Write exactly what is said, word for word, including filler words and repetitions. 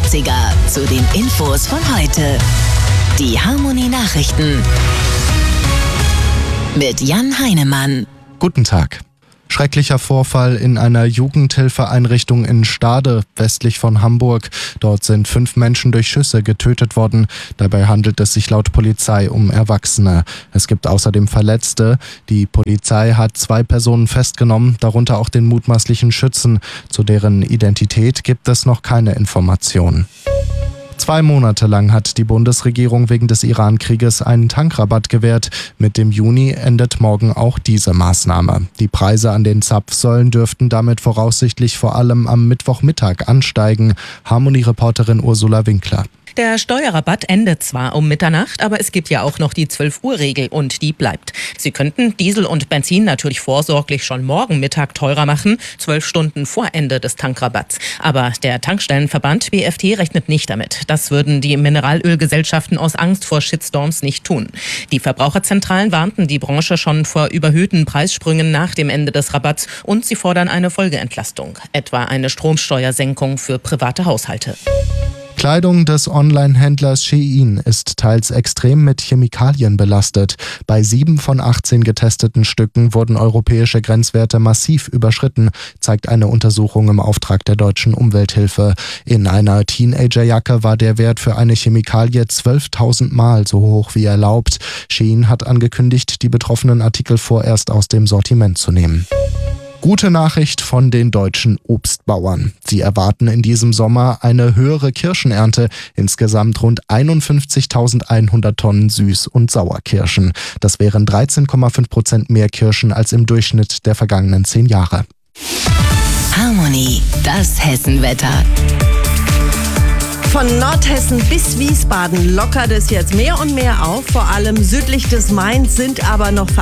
neunziger zu den Infos von heute. Die Harmonie Nachrichten mit Jan Heinemann. Guten Tag. Schrecklicher Vorfall in einer Jugendhilfeeinrichtung in Stade, westlich von Hamburg. Dort sind fünf Menschen durch Schüsse getötet worden. Dabei handelt es sich laut Polizei um Erwachsene. Es gibt außerdem Verletzte. Die Polizei hat zwei Personen festgenommen, darunter auch den mutmaßlichen Schützen. Zu deren Identität gibt es noch keine Informationen. Zwei Monate lang hat die Bundesregierung wegen des Iran-Krieges einen Tankrabatt gewährt. Mit dem Juni endet morgen auch diese Maßnahme. Die Preise an den Zapfsäulen dürften damit voraussichtlich vor allem am Mittwochmittag ansteigen. Harmonie-Reporterin Ursula Winkler. Der Steuerrabatt endet zwar um Mitternacht, aber es gibt ja auch noch die zwölf-Uhr-Regel und die bleibt. Sie könnten Diesel und Benzin natürlich vorsorglich schon morgen Mittag teurer machen, zwölf Stunden vor Ende des Tankrabatts. Aber der Tankstellenverband B F T rechnet nicht damit. Das würden die Mineralölgesellschaften aus Angst vor Shitstorms nicht tun. Die Verbraucherzentralen warnten die Branche schon vor überhöhten Preissprüngen nach dem Ende des Rabatts und sie fordern eine Folgeentlastung, etwa eine Stromsteuersenkung für private Haushalte. Kleidung des Online-Händlers Shein ist teils extrem mit Chemikalien belastet. Bei sieben von achtzehn getesteten Stücken wurden europäische Grenzwerte massiv überschritten, zeigt eine Untersuchung im Auftrag der Deutschen Umwelthilfe. In einer Teenagerjacke war der Wert für eine Chemikalie zwölftausend Mal so hoch wie erlaubt. Shein hat angekündigt, die betroffenen Artikel vorerst aus dem Sortiment zu nehmen. Gute Nachricht von den deutschen Obstbauern. Sie erwarten in diesem Sommer eine höhere Kirschenernte, insgesamt rund einundfünfzigtausendeinhundert Tonnen Süß- und Sauerkirschen. Das wären dreizehn Komma fünf Prozent mehr Kirschen als im Durchschnitt der vergangenen zehn Jahre. Harmonie, das Hessenwetter. Von Nordhessen bis Wiesbaden lockert es jetzt mehr und mehr auf. Vor allem südlich des Mains sind aber noch